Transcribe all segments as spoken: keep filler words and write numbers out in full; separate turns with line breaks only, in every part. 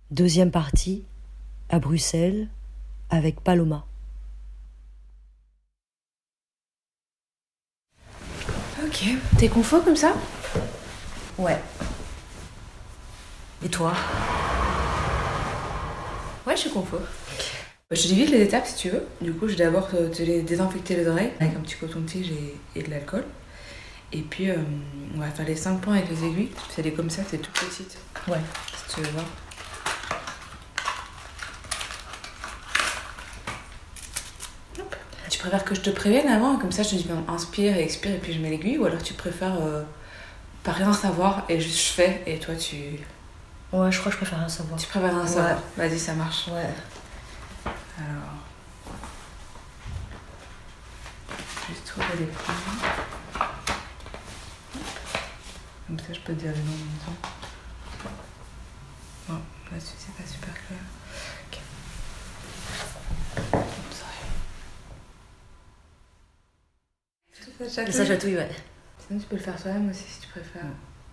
Deuxième partie, à Bruxelles, avec Paloma.
Ok, t'es confo comme ça?
Ouais. Et toi?
Ouais, je suis confo. Je te dis vite les étapes si tu veux. Du coup, je vais d'abord te, te les désinfecter les oreilles avec un petit coton-tige et, et de l'alcool. Et puis, euh, on va faire les cinq points avec les aiguilles. C'est des comme ça, c'est tout petite.
Ouais.
Si tu veux voir. Hop. Tu préfères que je te prévienne avant? Comme ça, je te dis ben, inspire et expire et puis je mets l'aiguille. Ou alors tu préfères euh, pas rien savoir et juste je fais et toi tu...
Ouais, je crois que je préfère rien savoir.
Tu préfères rien
Ouais.
savoir? Vas-y, ça marche.
Ouais.
Alors... Juste trouver les points. Comme ça, je peux te dire les noms en même temps. Bon, là-dessus, c'est pas super clair. Ok. Ça chatouille.
Ça chatouille, ouais.
Sinon, tu peux le faire toi-même aussi si tu préfères.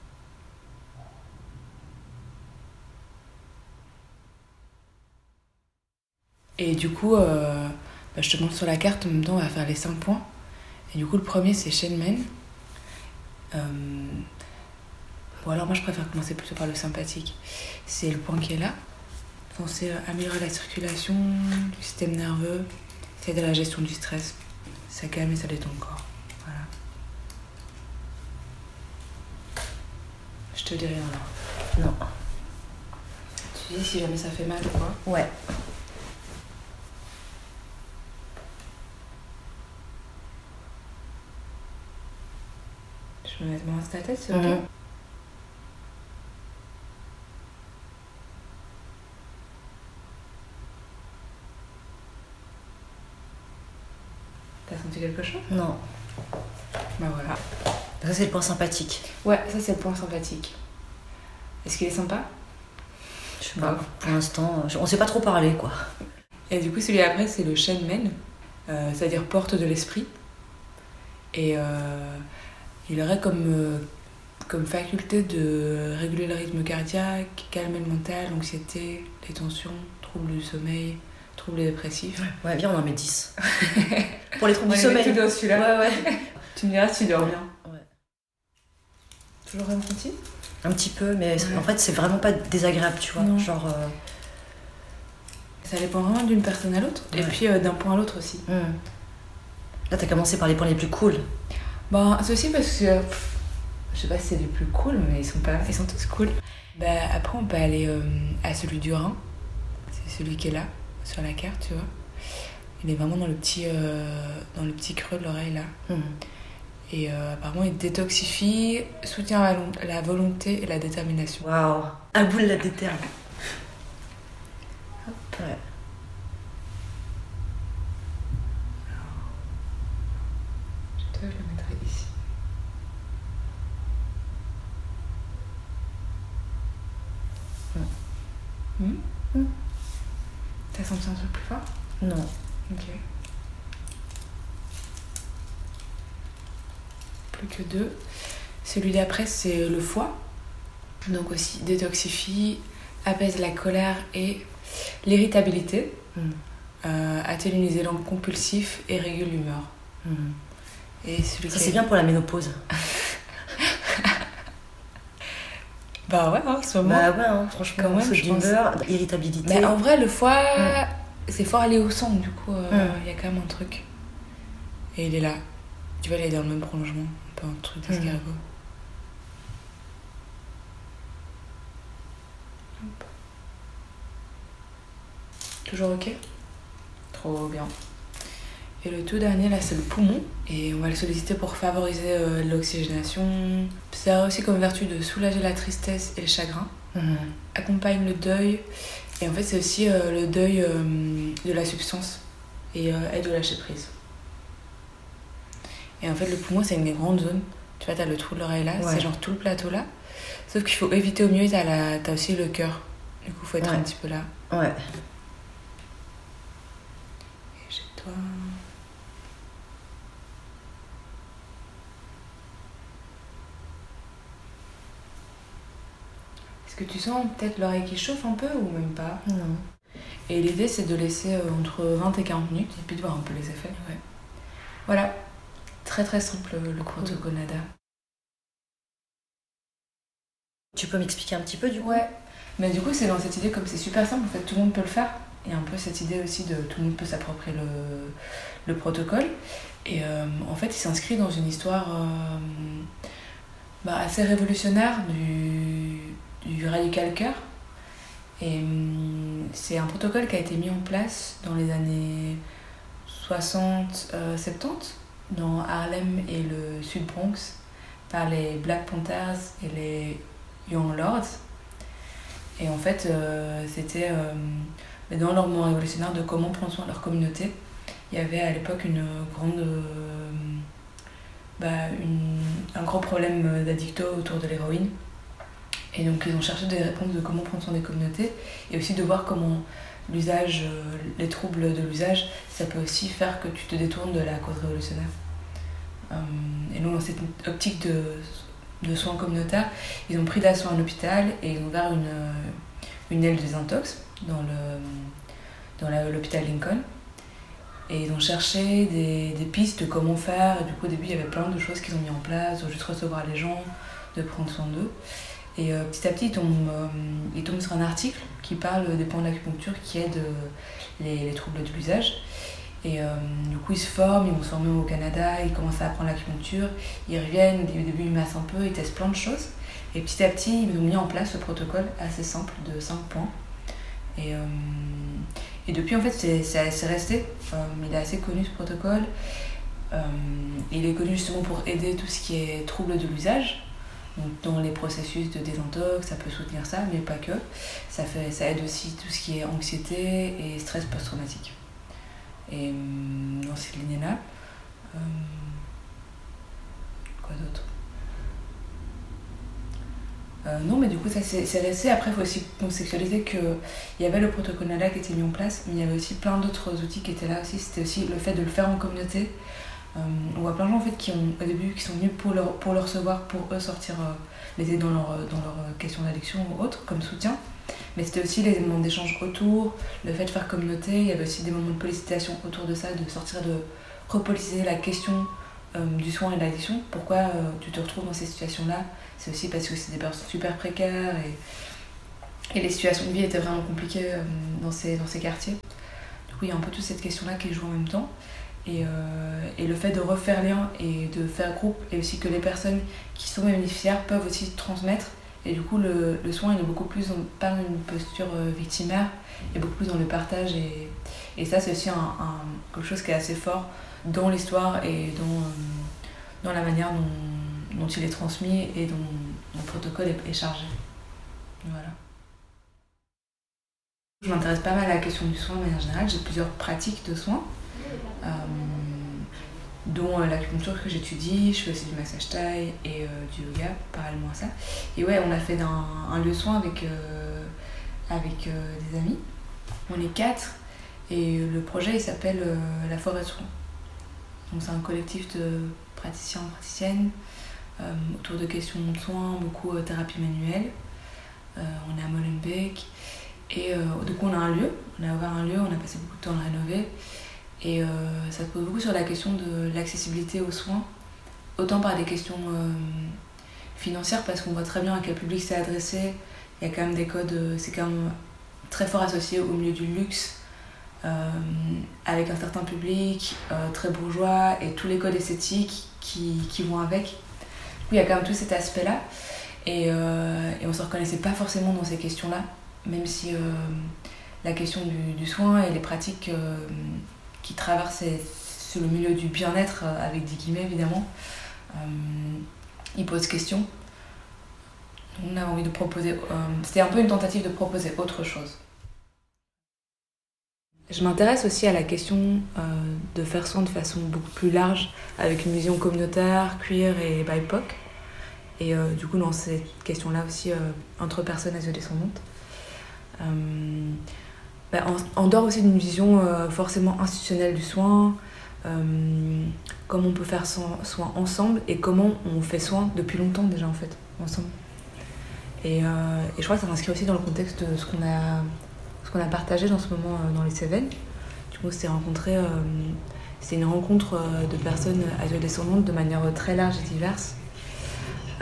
Et du coup, euh, bah, je te montre sur la carte, en même temps, on va faire les cinq points. Et du coup, le premier, c'est Shenmen. Euh... Bon, alors moi, je préfère commencer plutôt par le sympathique. C'est le point qui est là. Censé améliorer la circulation du système nerveux, c'est de la gestion du stress. Ça calme et ça détend le corps. Voilà. Je te dis rien là.
Non.
Tu dis si jamais ça fait mal ou quoi?
Ouais.
Je me mets dans ta tête, c'est
Mmh.
ok? T'as senti quelque chose?
Non.
Bah voilà.
Ça, c'est le point sympathique.
Ouais, ça c'est le point sympathique. Est-ce qu'il est sympa?
Je sais pas. Pour l'instant, on sait pas trop parler, quoi.
Et du coup, celui après, c'est le Shenmen, euh, c'est-à-dire porte de l'esprit. Et euh, il aurait comme, euh, comme faculté de réguler le rythme cardiaque, calmer le mental, l'anxiété, les tensions, troubles du sommeil, troubles dépressifs.
Ouais, viens, on en met dix. Pour les troubles du
On
sommeil.
tout dans celui-là.
Ouais, ouais.
Tu me diras si tu dors bien.
Ouais.
Toujours rien senti?
Un petit peu, mais
Ouais.
en fait, c'est vraiment pas désagréable, tu vois.
Non.
Genre. Euh...
Ça dépend vraiment d'une personne à l'autre.
Ouais.
Et puis euh, d'un point à l'autre aussi.
Mmh. Là, t'as commencé par les points les plus cool.
Bah, c'est aussi parce que. Pff, je sais pas si c'est les plus cool, mais ils sont, pas, ils sont tous cool. Bah, après, on peut aller euh, à celui du rein. C'est celui qui est là, sur la carte, tu vois. Il est vraiment dans le petit, euh, dans le petit creux de l'oreille, là.
Mmh. Et
euh, apparemment, il détoxifie, soutient la, la volonté et la détermination.
Waouh, à bout de la déterre.
Hop.
Ouais.
Je te le mettrai ici.
Mmh.
Mmh.
Mmh.
T'as senti un truc plus fort?
Non.
Ok. Plus que deux. Celui d'après, c'est le foie. Donc aussi détoxifie, apaise la colère et l'irritabilité,
Mmh.
euh, atténue les élans compulsifs et régule l'humeur.
Mmh.
Et celui
Ça,
qui
c'est
est...
bien pour la ménopause.
Bah ouais, en ce moment.
Bah ouais, hein, franchement,
Quand même,
saute
je pense.
d'humeur, irritabilité.
Mais en vrai, le foie,
Mm.
c'est fort aller au sang, du coup, il euh,
Mm.
y a quand même un truc. Et il est là. Tu vois, il est dans le même prolongement. Un peu un truc d'escargot. Hop. Toujours ok? Trop bien. Et le tout dernier, là, c'est le poumon. Et on va le solliciter pour favoriser euh, l'oxygénation. Ça a aussi comme vertu de soulager la tristesse et le chagrin.
Mmh.
Accompagne le deuil. Et en fait, c'est aussi euh, le deuil euh, de la substance. Et euh, aide au lâcher prise. Et en fait, le poumon, c'est une grande zone. Tu vois, t'as le trou de l'oreille là,
Ouais.
c'est genre tout le plateau là. Sauf qu'il faut éviter au mieux, t'as, la... t'as aussi le cœur. Du coup, faut être
Ouais.
un petit peu là.
Ouais.
Et chez toi. Est-ce que tu sens peut-être l'oreille qui chauffe un peu ou même pas?
Non.
Et l'idée, c'est de laisser euh, entre vingt et quarante minutes et puis de voir un peu les effets. Ouais. Voilà, très très simple le protocole NADA.
Tu peux m'expliquer un petit peu du coup?
Ouais, mais du coup, c'est dans cette idée, comme c'est super simple, en fait, tout le monde peut le faire. Et un peu cette idée aussi de tout le monde peut s'approprier le, le protocole. Et euh, en fait, il s'inscrit dans une histoire euh, bah, assez révolutionnaire du, du Radical Cœur. Et euh, c'est un protocole qui a été mis en place dans les années soixante soixante-dix dans Harlem et le Sud Bronx par les Black Panthers et les Young Lords. Et en fait, euh, c'était euh, dans leur mouvement révolutionnaire de comment prendre soin de leur communauté. Il y avait à l'époque une grande, euh, bah, une, un gros problème d'addicto autour de l'héroïne. Et donc ils ont cherché des réponses de comment prendre soin des communautés et aussi de voir comment l'usage, euh, les troubles de l'usage, ça peut aussi faire que tu te détournes de la cause révolutionnaire. Euh, et donc dans cette optique de, de soins communautaires, ils ont pris d'assaut un hôpital et ils ont ouvert une, une aile de désintox dans, le, dans la, l'hôpital Lincoln. Et ils ont cherché des, des pistes de comment faire. Et du coup au début il y avait plein de choses qu'ils ont mis en place, de juste recevoir les gens, de prendre soin d'eux. Et euh, petit à petit, ils tombent, euh, ils tombent sur un article qui parle des points de l'acupuncture qui aident euh, les, les troubles de l'usage. Et euh, du coup, ils se forment, ils vont se former au Canada, ils commencent à apprendre l'acupuncture, ils reviennent, au début ils massent un peu, ils testent plein de choses. Et petit à petit, ils ont mis en place ce protocole assez simple de cinq points. Et, euh, et depuis, en fait, c'est, c'est, c'est resté. Euh, il est assez connu ce protocole. Euh, il est connu justement pour aider tout ce qui est troubles de l'usage. Donc, dans les processus de désintox, ça peut soutenir ça, mais pas que. Ça, fait, ça aide aussi tout ce qui est anxiété et stress post-traumatique. Et dans cette lignée-là, euh, quoi d'autre euh, Non, mais du coup, ça c'est, c'est resté. Après, il faut aussi contextualiser qu'il y avait le protocole NADA qui était mis en place, mais il y avait aussi plein d'autres outils qui étaient là aussi. C'était aussi le fait de le faire en communauté. Euh, on voit plein de gens en fait, qui ont, au début qui sont venus pour le, pour le recevoir, pour eux sortir, euh, les aider dans leur, dans leur question d'addiction ou autre, comme soutien. Mais c'était aussi les moments d'échange autour, le fait de faire communauté. Il y avait aussi des moments de politisation autour de ça, de sortir, de repolitiser la question euh, du soin et de l'addiction. Pourquoi euh, tu te retrouves dans ces situations-là? C'est aussi parce que c'est des personnes super précaires et, et les situations de vie étaient vraiment compliquées euh, dans, ces, dans ces quartiers. Du coup, il y a un peu toute cette question-là qui joue en même temps. Et, euh, et le fait de refaire lien et de faire groupe, et aussi que les personnes qui sont bénéficiaires peuvent aussi transmettre. Et du coup, le, le soin il est beaucoup plus dans, pas dans une posture euh, victimaire, et beaucoup plus dans le partage. Et, et ça, c'est aussi un, un, quelque chose qui est assez fort dans l'histoire et dans, euh, dans la manière dont, dont il est transmis et dont le protocole est, est chargé. Voilà. Je m'intéresse pas mal à la question du soin de manière générale. J'ai plusieurs pratiques de soins. Euh, dont euh, l'acupuncture que j'étudie, je fais aussi du massage thaï et euh, du yoga parallèlement à ça. Et ouais, on a fait un, un lieu soin avec, euh, avec euh, des amis. On est quatre et le projet il s'appelle euh, La Forêt de Soins. Donc c'est un collectif de praticiens et praticiennes euh, autour de questions de soins, beaucoup euh, thérapie manuelle. Euh, on est à Molenbeek et euh, du coup on a un lieu, on a ouvert un lieu, on a passé beaucoup de temps à le rénover. Et euh, ça se pose beaucoup sur la question de l'accessibilité aux soins, autant par des questions euh, financières, parce qu'on voit très bien à quel public c'est adressé. Il y a quand même des codes, c'est quand même très fort associé au milieu du luxe, euh, avec un certain public, euh, très bourgeois, et tous les codes esthétiques qui, qui vont avec. Du coup, il y a quand même tout cet aspect-là, et, euh, et on ne se reconnaissait pas forcément dans ces questions-là, même si euh, la question du, du soin et les pratiques euh, qui traverse sur le milieu du bien-être, avec des guillemets évidemment, euh, il pose question. On a envie de proposer, euh, c'était un peu une tentative de proposer autre chose. Je m'intéresse aussi à la question euh, de faire soin de façon beaucoup plus large, avec une vision communautaire, queer et B I P O C. Et euh, du coup, dans cette question-là aussi, euh, entre personnes âgées descendantes. Euh, Bah, en, en dehors aussi d'une vision euh, forcément institutionnelle du soin, euh, comment on peut faire soin, soin ensemble et comment on fait soin depuis longtemps déjà en fait, ensemble. Et, euh, et je crois que ça s'inscrit aussi dans le contexte de ce qu'on a, ce qu'on a partagé dans ce moment euh, dans les Cévennes. Du coup, on s'est rencontrés, euh, c'était une rencontre euh, de personnes afro-descendantes de manière très large et diverse. Euh,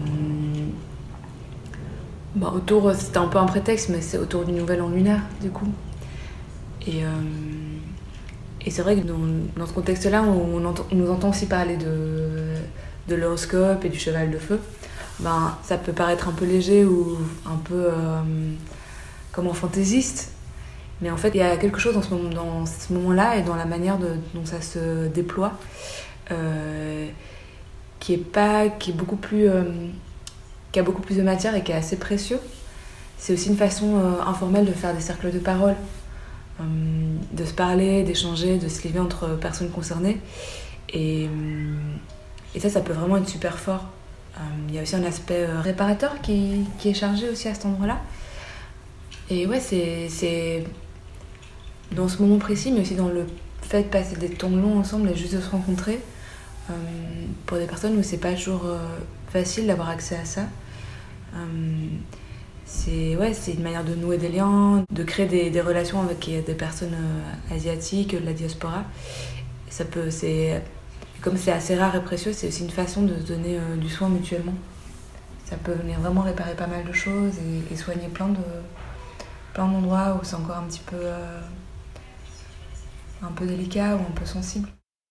bah, autour, c'était un peu un prétexte, mais c'est autour du Nouvel An lunaire, du coup. Et, euh, et c'est vrai que dans, dans ce contexte-là, on, entend, on nous entend aussi parler de, de l'horoscope et du cheval de feu. Ben, ça peut paraître un peu léger ou un peu euh, comment fantaisiste, mais en fait il y a quelque chose dans ce, moment, dans ce moment-là et dans la manière de, dont ça se déploie euh, qui est pas qui est beaucoup plus euh, qui a beaucoup plus de matière et qui est assez précieux. C'est aussi une façon euh, informelle de faire des cercles de parole, euh, de se parler, d'échanger, de se lier entre personnes concernées, et, et ça ça peut vraiment être super fort. Il euh, y a aussi un aspect euh, réparateur qui, qui est chargé aussi à cet endroit-là. Et ouais, c'est, c'est dans ce moment précis, mais aussi dans le fait de passer des temps longs ensemble et juste de se rencontrer. Euh, pour des personnes où c'est pas toujours euh, facile d'avoir accès à ça. Euh, c'est, ouais, c'est une manière de nouer des liens, de créer des, des relations avec des personnes euh, asiatiques, de la diaspora. Ça peut, c'est... Comme c'est assez rare et précieux, c'est aussi une façon de se donner euh, du soin mutuellement. Ça peut venir vraiment réparer pas mal de choses et, et soigner plein, de, plein d'endroits où c'est encore un petit peu, euh, un peu délicat ou un peu sensible.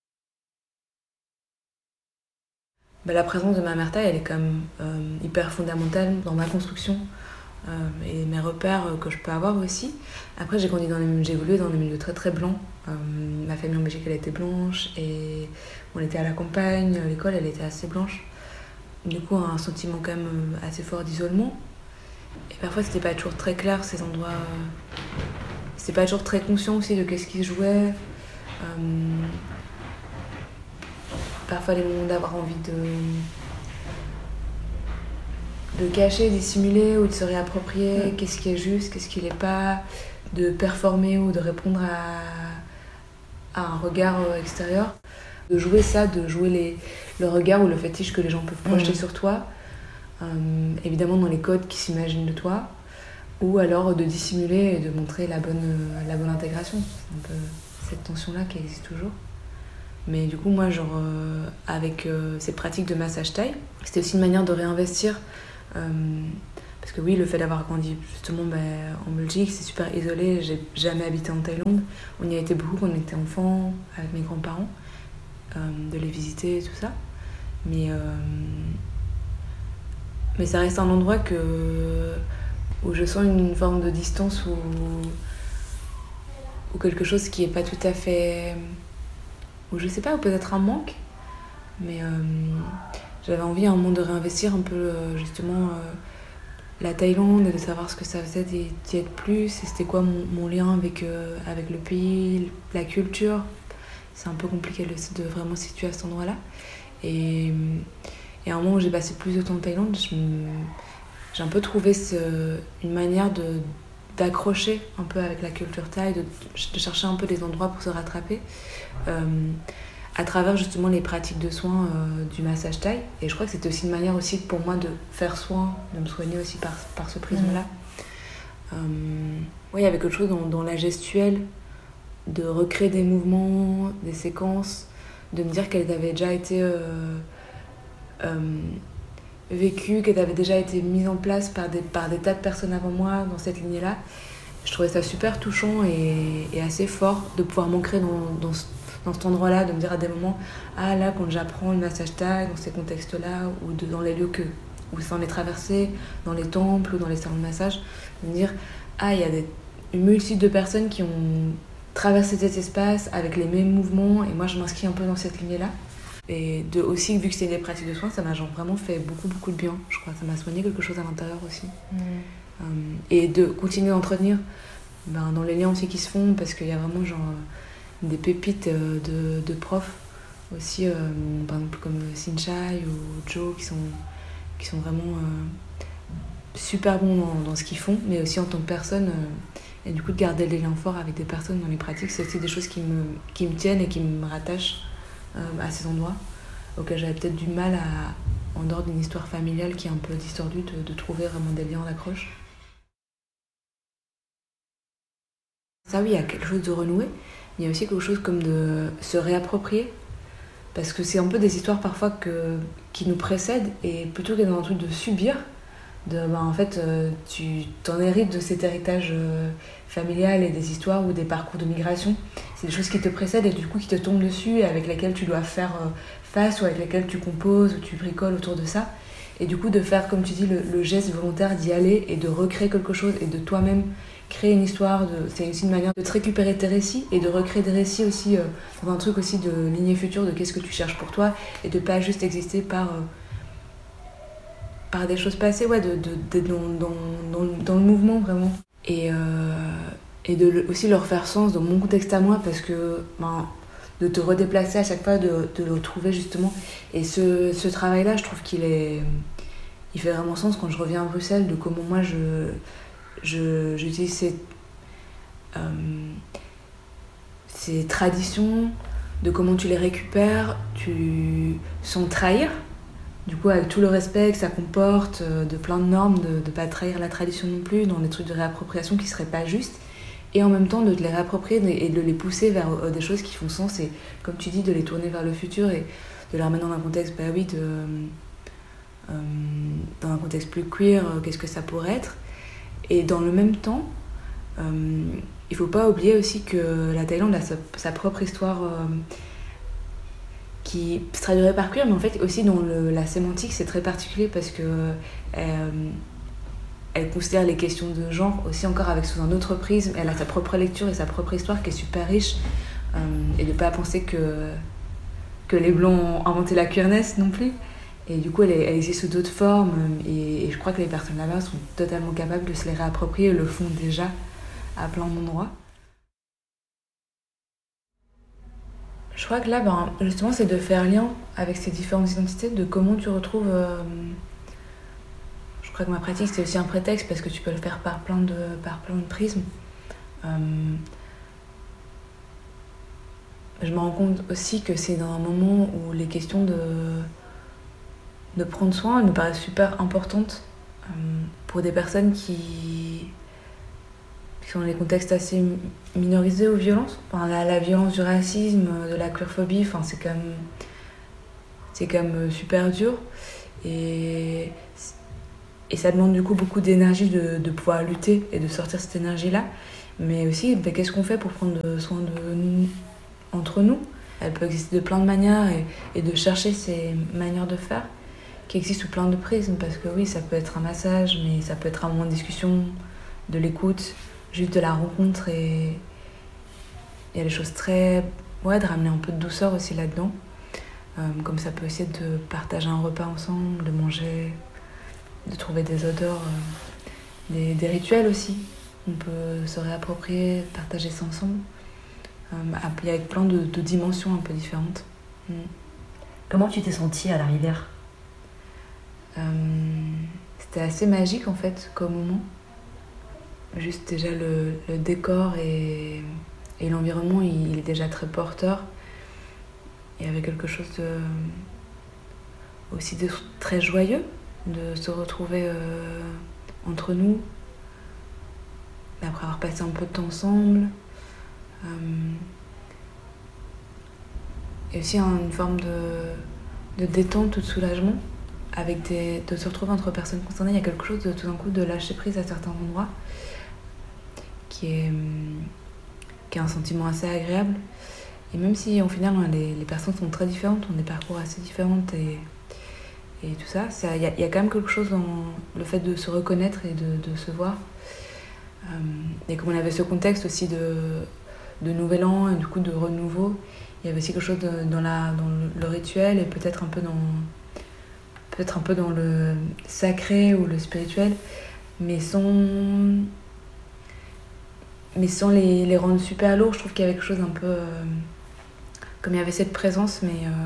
Bah, la présence de ma mère taille, elle est quand même euh, hyper fondamentale dans ma construction euh, et mes repères euh, que je peux avoir aussi. Après, j'ai grandi dans les, j'ai évolué dans des milieux très très blancs. Euh, ma famille en Belgique, elle était blanche et on était à la campagne, l'école, elle était assez blanche. Du coup, un sentiment quand même assez fort d'isolement. Et parfois, c'était pas toujours très clair, ces endroits. C'était pas toujours très conscient aussi de qu'est-ce qui se jouait. Euh, parfois, les moments d'avoir envie de, de cacher, dissimuler ou de se réapproprier, mmh. qu'est-ce qui est juste, qu'est-ce qui l'est pas, de performer ou de répondre à, à un regard extérieur. De jouer ça, de jouer les, le regard ou le fétiche que les gens peuvent projeter mmh. sur toi, euh, évidemment dans les codes qui s'imaginent de toi, ou alors de dissimuler et de montrer la bonne, la bonne intégration. C'est un peu cette tension-là qui existe toujours. Mais du coup, moi, genre, euh, avec euh, ces pratiques de massage thaï, c'était aussi une manière de réinvestir. Euh, parce que oui, le fait d'avoir grandi justement bah, en Belgique, c'est super isolé. J'ai jamais habité en Thaïlande. On y a été beaucoup quand on était enfant, avec mes grands-parents. Euh, de les visiter et tout ça, mais euh, mais ça reste un endroit que où je sens une forme de distance ou ou quelque chose qui est pas tout à fait, ou je sais pas, ou peut-être un manque, mais euh, j'avais envie à un moment de réinvestir un peu justement euh, la Thaïlande et de savoir ce que ça faisait d'y être plus et c'était quoi mon, mon lien avec euh, avec le pays, la culture. C'est un peu compliqué de vraiment se situer à cet endroit-là. Et, et à un moment où j'ai passé plus de temps en Thaïlande, je me, j'ai un peu trouvé ce, une manière de, d'accrocher un peu avec la culture thaï, de, de chercher un peu des endroits pour se rattraper, euh, à travers justement les pratiques de soins euh, du massage thaï. Et je crois que c'était aussi une manière aussi pour moi de faire soin, de me soigner aussi par, par ce prisme-là. Mmh. Euh, ouais, il y avait quelque chose dans, dans la gestuelle, de recréer des mouvements, des séquences, de me dire qu'elles avaient déjà été euh, euh, vécues, qu'elles avaient déjà été mises en place par des, par des tas de personnes avant moi dans cette lignée-là. Je trouvais ça super touchant et, et assez fort de pouvoir m'ancrer dans, dans, dans cet endroit-là, de me dire à des moments, ah là, quand j'apprends le massage thaï, dans ces contextes-là, ou de, dans les lieux que, où ça en est traversé, dans les temples ou dans les salons de massage, de me dire, ah, il y a des, une multitude de personnes qui ont traverser cet espace avec les mêmes mouvements et moi je m'inscris un peu dans cette lignée là et de aussi vu que c'est des pratiques de soins, ça m'a genre vraiment fait beaucoup beaucoup de bien, je crois, ça m'a soigné quelque chose à l'intérieur aussi. Mmh. euh, et de continuer à entretenir ben, dans les liens aussi qui se font parce qu'il y a vraiment genre des pépites euh, de, de profs aussi euh, par exemple comme Sinchai ou Joe qui sont, qui sont vraiment euh, super bons dans, dans ce qu'ils font mais aussi en tant que personne euh, et du coup, de garder des liens forts avec des personnes dans les pratiques, c'est aussi des choses qui me, qui me tiennent et qui me rattachent euh, à ces endroits auxquels j'avais peut-être du mal à en dehors d'une histoire familiale qui est un peu distordue, de, de trouver vraiment des liens d'accroche. Ça oui, il y a quelque chose de renoué, mais il y a aussi quelque chose comme de se réapproprier. Parce que c'est un peu des histoires parfois que, qui nous précèdent, et plutôt que dans un truc de subir, de, bah, en fait, euh, tu t'en hérites de cet héritage euh, familial et des histoires ou des parcours de migration. C'est des choses qui te précèdent et du coup qui te tombent dessus et avec lesquelles tu dois faire euh, face ou avec lesquelles tu composes ou tu bricoles autour de ça. Et du coup de faire, comme tu dis, le, le geste volontaire d'y aller et de recréer quelque chose et de toi-même créer une histoire. De, c'est aussi une manière de te récupérer tes récits et de recréer des récits aussi euh, dans un truc aussi de lignée future, de qu'est-ce que tu cherches pour toi et de pas juste exister par... Euh, par des choses passées, ouais, de, de, de, dans, dans, dans, dans le mouvement vraiment. Et, euh, et de le, aussi leur faire sens dans mon contexte à moi, parce que ben, de te redéplacer à chaque fois, de, de le trouver justement. Et ce, ce travail-là, je trouve qu'il est, il fait vraiment sens quand je reviens à Bruxelles, de comment moi je, je, j'utilise ces, euh, ces traditions, de comment tu les récupères, tu sans trahir. Du coup, avec tout le respect que ça comporte, de plein de normes, de ne pas trahir la tradition non plus, dans des trucs de réappropriation qui ne seraient pas justes, et en même temps de te les réapproprier et de les pousser vers des choses qui font sens, et comme tu dis, de les tourner vers le futur et de les remettre dans un contexte, bah oui, de, euh, dans un contexte plus queer, qu'est-ce que ça pourrait être. Et dans le même temps, euh, il ne faut pas oublier aussi que la Thaïlande a sa, sa propre histoire... Euh, qui se traduirait par queer, mais en fait aussi dans le, la sémantique c'est très particulier parce que euh, elle considère les questions de genre aussi encore avec sous un autre prisme. Elle a sa propre lecture et sa propre histoire qui est super riche, euh, et de pas penser que, que les blancs ont inventé la queerness non plus. Et du coup elle, elle existe sous d'autres formes, et, et je crois que les personnes là-bas sont totalement capables de se les réapproprier et le font déjà à plein d'endroits. Je crois que là, ben, justement, c'est de faire lien avec ces différentes identités, de comment tu retrouves... Euh... Je crois que ma pratique, c'est aussi un prétexte, parce que tu peux le faire par plein de, par plein de prismes. Euh... Je me rends compte aussi que c'est dans un moment où les questions de, de prendre soin me paraissent super importantes euh, pour des personnes qui... qui sont dans des contextes assez minorisés aux violences. Enfin, la, la violence du racisme, de la queerphobie, enfin, c'est quand même, c'est quand même super dur. Et, et ça demande du coup beaucoup d'énergie de, de pouvoir lutter et de sortir cette énergie-là. Mais aussi, ben, qu'est-ce qu'on fait pour prendre soin de nous, entre nous ? Elle peut exister de plein de manières, et, et de chercher ces manières de faire qui existent sous plein de prismes. Parce que oui, ça peut être un massage, mais ça peut être un moment de discussion, de l'écoute, juste de la rencontre, et il y a des choses très... Ouais, de ramener un peu de douceur aussi là-dedans. Euh, comme ça peut aussi être de partager un repas ensemble, de manger, de trouver des odeurs, euh, des, des rituels aussi. On peut se réapproprier, partager ça ensemble. Euh, avec plein de, de dimensions un peu différentes. Mm.
Comment tu t'es sentie à la rivière ?
euh, C'était assez magique en fait comme moment. Juste déjà le, le décor et, et l'environnement, il, il est déjà très porteur. Il y avait quelque chose de, aussi de très joyeux, de se retrouver euh, entre nous, après avoir passé un peu de temps ensemble. Euh, et aussi une forme de, de détente ou de soulagement, avec des, de se retrouver entre personnes concernées. Il y a quelque chose de tout d'un coup de lâcher prise à certains endroits, qui est, qui est un sentiment assez agréable. Et même si au final les, les personnes sont très différentes, ont des parcours assez différents et, et tout ça, il y, y a quand même quelque chose dans le fait de se reconnaître et de, de se voir. Euh, et comme on avait ce contexte aussi de, de nouvel an et du coup de renouveau, il y avait aussi quelque chose de, dans, la, dans le, le rituel et peut-être un peu dans peut-être un peu dans le sacré ou le spirituel, mais sans mais sans les, les rendre super lourds. Je trouve qu'il y avait quelque chose un peu euh, comme il y avait cette présence, mais euh,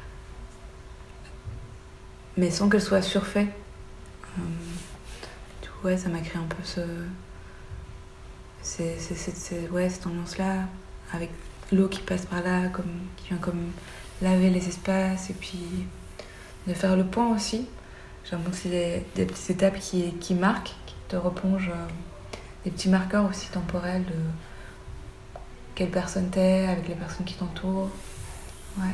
mais sans qu'elle soit surfaite. Euh, du coup, ouais, ça m'a créé un peu ce c'est, c'est, c'est, c'est, ouais, cette ambiance-là, avec l'eau qui passe par là, comme, qui vient comme laver les espaces, et puis de faire le point aussi. J'ai l'impression que c'est des, des petites étapes qui, qui marquent, qui te replongent, euh, des petits marqueurs aussi temporels de quelle personne t'es, avec les personnes qui t'entourent. Ouais.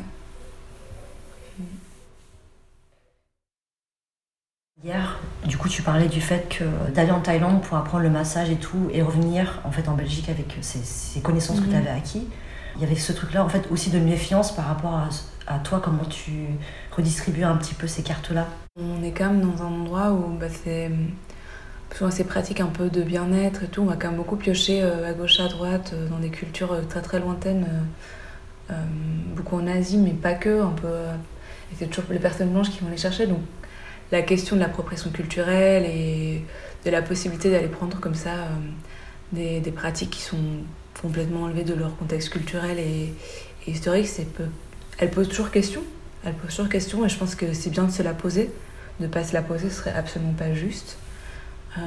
Hier, du coup, tu parlais du fait que d'aller en Thaïlande pour apprendre le massage et tout, et revenir en fait en Belgique avec ces, ces connaissances mmh. que tu avais acquis. Il y avait ce truc-là en fait aussi de méfiance par rapport à, à toi, comment tu redistribues un petit peu ces cartes-là.
On est quand même dans un endroit où bah, c'est souvent ces pratiques un peu de bien-être et tout. On va quand même beaucoup piocher euh, à gauche, à droite, euh, dans des cultures euh, très très lointaines, euh, euh, beaucoup en Asie, mais pas que. Un peu, euh, et c'est toujours les personnes blanches qui vont les chercher. Donc la question de l'appropriation culturelle et de la possibilité d'aller prendre comme ça euh, des, des pratiques qui sont complètement enlevées de leur contexte culturel et, et historique, c'est peu... elle pose toujours question. Elle pose toujours question et je pense que c'est bien de se la poser. De ne pas se la poser, ce serait absolument pas juste. Euh,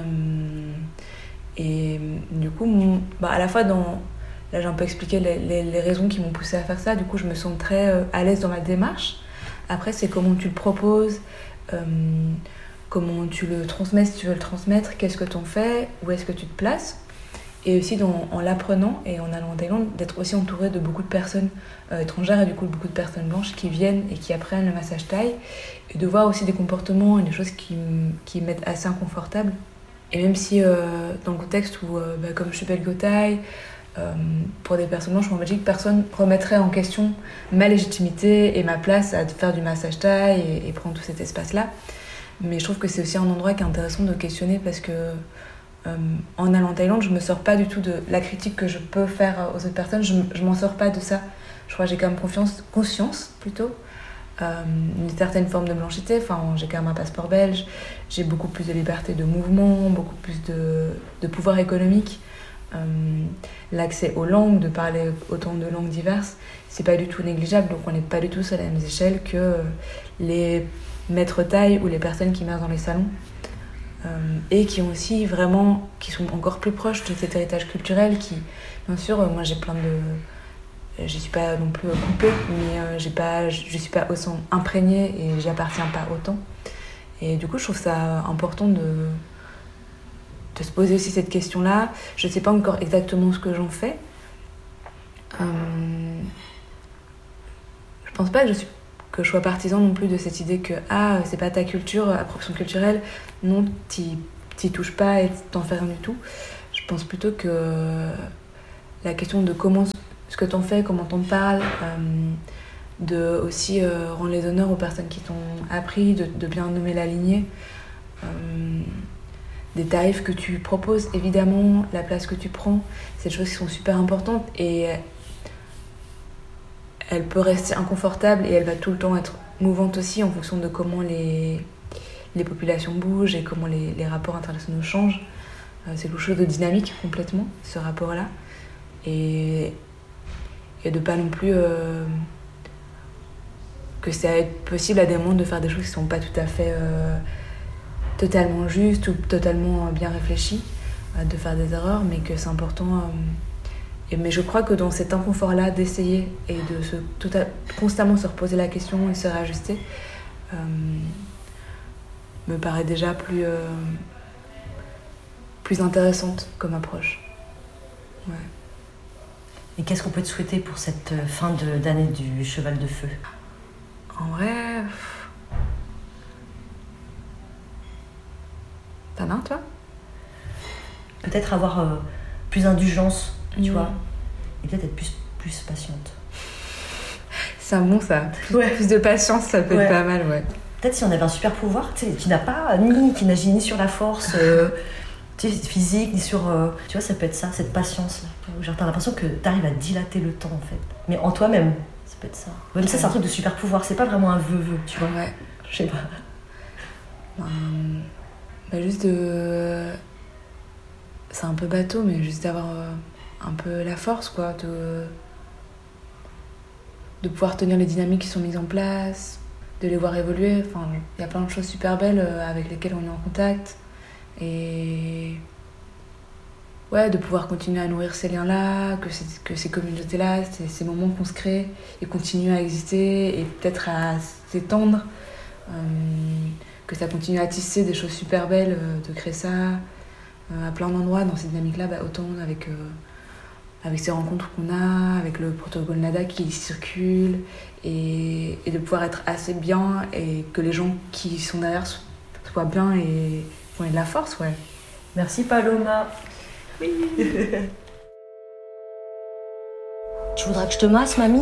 et du coup, mon, bah à la fois, dans, là j'ai un peu expliqué les, les, les raisons qui m'ont poussée à faire ça. Du coup, je me sens très euh, à l'aise dans ma démarche. Après, c'est comment tu le proposes. Euh, comment tu le transmets si tu veux le transmettre, qu'est-ce que tu en fais, où est-ce que tu te places, et aussi dans, en l'apprenant et en allant en Thaïlande, d'être aussi entouré de beaucoup de personnes euh, étrangères et du coup beaucoup de personnes blanches qui viennent et qui apprennent le massage thaï, et de voir aussi des comportements et des choses qui, qui me mettent assez inconfortable. Et même si euh, dans le contexte où, euh, bah, comme je suis belgo thaï, euh, pour des personnes blanches en Belgique, personne remettrait en question ma légitimité et ma place à faire du massage thaï et, et prendre tout cet espace-là. Mais je trouve que c'est aussi un endroit qui est intéressant de questionner parce que euh, en allant en Thaïlande, je me sors pas du tout de la critique que je peux faire aux autres personnes, je, je m'en sors pas de ça. Je crois que j'ai quand même confiance, conscience plutôt, euh, une certaine forme de blanchité. Enfin, j'ai quand même un passeport belge, j'ai beaucoup plus de liberté de mouvement, beaucoup plus de, de pouvoir économique. Euh, l'accès aux langues, de parler autant de langues diverses, c'est pas du tout négligeable, donc on n'est pas du tout sur la même échelle que les maîtres thaï ou les personnes qui meurent dans les salons, euh, et qui ont aussi vraiment, qui sont encore plus proches de cet héritage culturel qui, bien sûr, moi j'ai plein de, je suis pas non plus coupée, mais euh, j'ai pas, je suis pas autant imprégnée et j'y appartiens pas autant, et du coup je trouve ça important de de se poser aussi cette question-là. Je ne sais pas encore exactement ce que j'en fais. Euh... Je pense pas que je, suis... que je sois partisan non plus de cette idée que ah, c'est pas ta culture, appropriation culturelle, non, t'y, t'y touches pas et t'en fais rien du tout. Je pense plutôt que la question de comment ce que t'en fais, comment t'en parles, euh, de aussi euh, rendre les honneurs aux personnes qui t'ont appris, de, de bien nommer la lignée. Euh... Des tarifs que tu proposes, évidemment, la place que tu prends, c'est des choses qui sont super importantes et elle peut rester inconfortable et elle va tout le temps être mouvante aussi en fonction de comment les, les populations bougent et comment les, les rapports internationaux changent. C'est quelque chose de dynamique complètement, ce rapport-là. Et, et de pas non plus... Euh, que ça va être possible à des moments de faire des choses qui sont pas tout à fait... Euh, totalement juste ou totalement bien réfléchi, euh, de faire des erreurs, mais que c'est important. Euh, et, mais je crois que dans cet inconfort-là, d'essayer et de se, total, constamment se reposer la question et se réajuster, euh, me paraît déjà plus, euh, plus intéressante comme approche. Ouais.
Et qu'est-ce qu'on peut te souhaiter pour cette fin de, d'année du Cheval de Feu ?
En vrai... T'en as un, toi ?
Peut-être avoir euh, plus d'indulgence, tu mmh. vois, et peut-être être plus, plus patiente.
C'est un bon, ça. Ouais. Plus de patience, ça peut ouais. être pas mal, ouais.
Peut-être si on avait un super pouvoir, tu sais, qui n'a pas, ni, qui n'agit ni sur la force euh, tu sais, physique, ni sur... Euh, tu vois, ça peut être ça, cette patience-là. Genre, t'as l'impression que t'arrives à dilater le temps, en fait. Mais en toi-même, ça peut être ça. Ouais, mais ça, c'est un truc de super pouvoir, c'est pas vraiment un vœu-vœu, tu vois.
Ouais.
Je sais pas.
Hum... Bah juste de... C'est un peu bateau, mais juste d'avoir euh, un peu la force, quoi, de... de pouvoir tenir les dynamiques qui sont mises en place, de les voir évoluer. Enfin, il y a plein de choses super belles avec lesquelles on est en contact. Et... Ouais, de pouvoir continuer à nourrir ces liens-là, que, c'est, que ces communautés-là, ces, ces moments qu'on se crée, et continuent à exister, et peut-être à s'étendre. Euh, que ça continue à tisser des choses super belles, euh, de créer ça euh, à plein d'endroits dans cette dynamique-là, bah, autant avec, euh, avec ces rencontres qu'on a, avec le protocole NADA qui circule, et, et de pouvoir être assez bien et que les gens qui sont derrière soient bien et qu'on ait de la force, ouais.
Merci Paloma.
Oui.
Tu voudras que je te masse, mamie?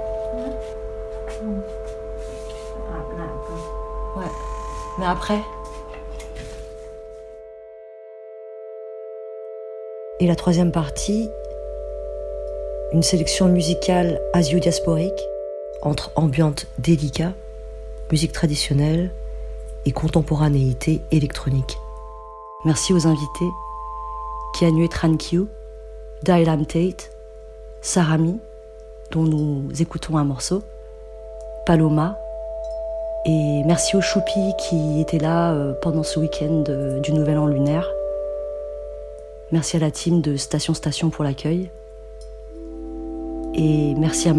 Ouais, mais après. Et la troisième partie, une sélection musicale asio-diasporique entre ambiante délicat, musique traditionnelle et contemporanéité électronique. Merci aux invités Kianue Trankiu, Dailam Tate, Sarami, dont nous écoutons un morceau, Paloma, et merci aux Choupi qui étaient là pendant ce week-end du Nouvel An lunaire. Merci à la team de Station Station pour l'accueil. Et merci à